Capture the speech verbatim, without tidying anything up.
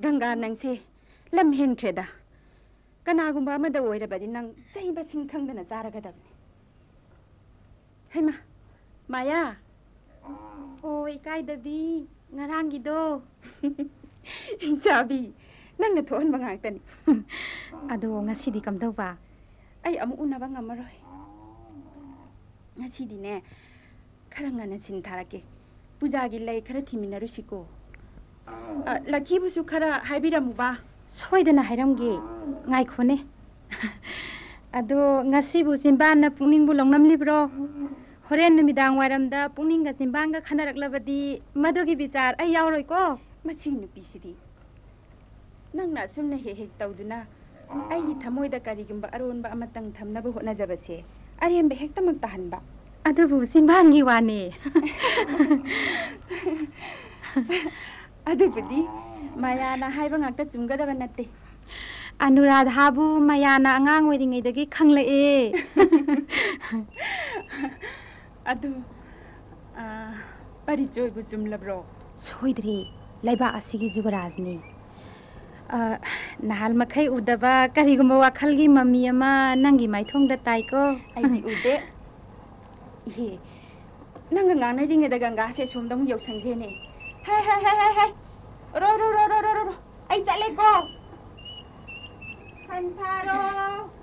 Ganga नंसे lump हेनख्रेदा कनागुंबा अमदा ओइरबदि नंग चही busing खंगदना चारगदबने Hema माया ओ इकाइदबी ngarangido चाबी नंग थोहन बंगाक्तनी ado ngasidi kamdauba ai amu unaba ngamaroi ngasidine khara ngana sin tharake puja gi lei khara thiminarusikko laki busu khara haibiramuba soidana hairamge ngaikhone ado ngasibu simbana pungning bu longnam libro horen numidang wairamda pungning ga simbanga khanaraklabadi madogi bichar ai yauroi ko machi nupisidi nangna sumna he he tawduna ai gi thamoida karigumba aronba amatang thamnaba hotna jabase arembe hektamak tahanba adubu simbangi wane adubudi mayana haiba ngakta chumgadaba natte Anuradha बु मयाना अंगांग ओइरिङैदगी खंगलए अदु आ परिचय बु जुमलब्रो सोइद्री लैबा असिगी जुगराजनी अ नहाल मखै उदबा करिगुम वाखलगी mummy अमा नंगी माइथोंदा ताइको आइदि उदे हे नंग गांगनै रिङेदा गंगा से सोमदम यौसंग्रेने हे हे हे हे रो रो रो रो रो रो आई चलेको Santaro